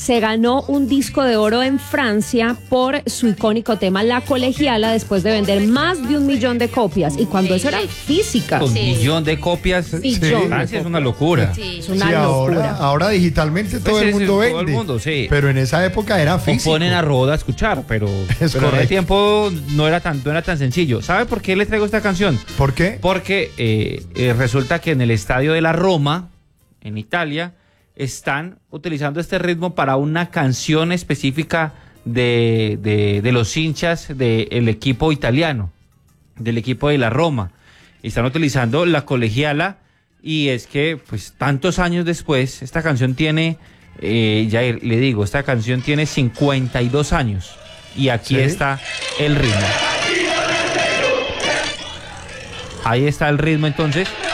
se ganó un disco de oro en Francia por su icónico tema La Colegiala, después de vender más de 1 millón de copias. Y cuando eso era física. 1 millón de copias. Francia es una locura. Es una locura. Ahora digitalmente todo el mundo vende. Todo el mundo, sí. Pero en esa época era físico. O ponen a Roda a escuchar, pero en ese tiempo no era tan sencillo. ¿Sabe por qué le traigo esta canción? ¿Por qué? Porque resulta que en el estadio de la Roma, en Italia, están utilizando este ritmo para una canción específica de los hinchas del equipo italiano, del equipo de la Roma. Y están utilizando La Colegiala, y es que pues tantos años después, esta canción tiene, ya le digo, esta canción tiene 52 años, y aquí está el ritmo. Ahí está el ritmo entonces.